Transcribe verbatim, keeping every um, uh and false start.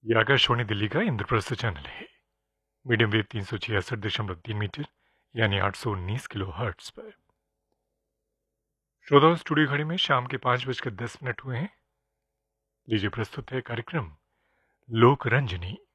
ये आकाशवाणी दिल्ली का इंद्रप्रस्थ चैनल है। मीडियम वेव तीन सौ छियासठ दशमलव तीन मीटर यानी आठ सौ उन्नीस किलो हर्ट्स पर। श्रोताओं, स्टूडियो घड़ी में शाम के पाँच बजकर दस मिनट हुए हैं। लीजिए प्रस्तुत है कार्यक्रम लोक रंजनी।